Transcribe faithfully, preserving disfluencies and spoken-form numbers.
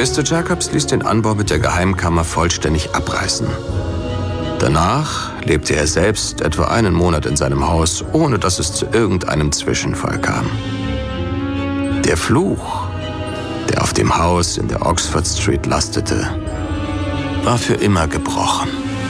Mister Jacobs ließ den Anbau mit der Geheimkammer vollständig abreißen. Danach lebte er selbst etwa einen Monat in seinem Haus, ohne dass es zu irgendeinem Zwischenfall kam. Der Fluch, der auf dem Haus in der Oxford Street lastete, war für immer gebrochen.